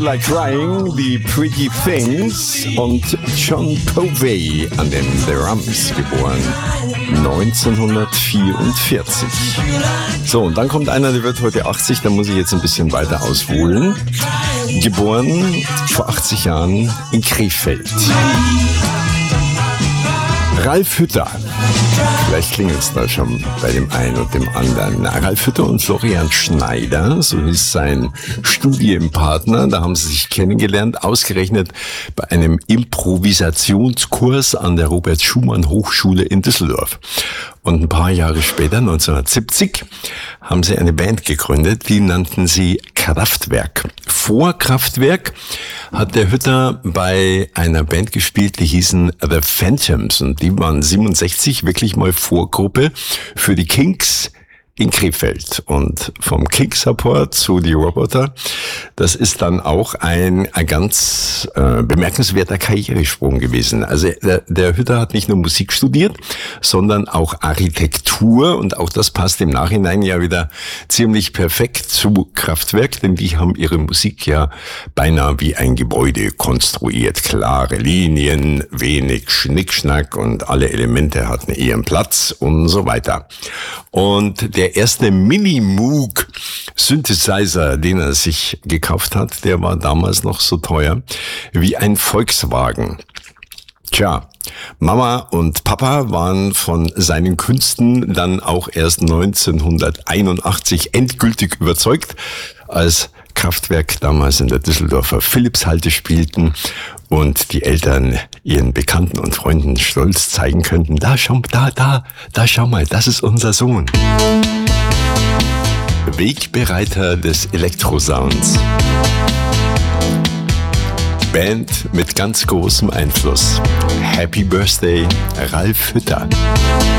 Like Crying, die Pretty Things und John Povey an den Drums, geboren 1944. So, und dann kommt einer, der wird heute 80, da muss ich jetzt ein bisschen weiter ausholen. Geboren vor 80 Jahren in Krefeld. Ralf Hütter. Vielleicht klingelt es da schon bei dem einen und dem anderen. Ralf Hütter und Florian Schneider, so hieß sein Studienpartner, da haben sie sich kennengelernt, ausgerechnet bei einem Improvisationskurs an der Robert-Schumann-Hochschule in Düsseldorf. Und ein paar Jahre später, 1970, haben sie eine Band gegründet, die nannten sie Kraftwerk. Vor Kraftwerk hat der Hütter bei einer Band gespielt, die hießen The Phantoms, und die waren 67 wirklich mal Vorgruppe für die Kinks in Krefeld. Und vom King-Support zu die Roboter, das ist dann auch ein ganz bemerkenswerter Karrieresprung gewesen. Also der Hütter hat nicht nur Musik studiert, sondern auch Architektur, und auch das passt im Nachhinein ja wieder ziemlich perfekt zu Kraftwerk, denn die haben ihre Musik ja beinahe wie ein Gebäude konstruiert. Klare Linien, wenig Schnickschnack und alle Elemente hatten ihren Platz und so weiter. Und der erste Mini-Moog Synthesizer, den er sich gekauft hat, der war damals noch so teuer wie ein Volkswagen. Tja, Mama und Papa waren von seinen Künsten dann auch erst 1981 endgültig überzeugt, als Kraftwerk damals in der Düsseldorfer Philips-Halte spielten und die Eltern ihren Bekannten und Freunden stolz zeigen könnten, da schau mal, das ist unser Sohn. Wegbereiter des Elektrosounds. Band mit ganz großem Einfluss. Happy Birthday, Ralf Hütter.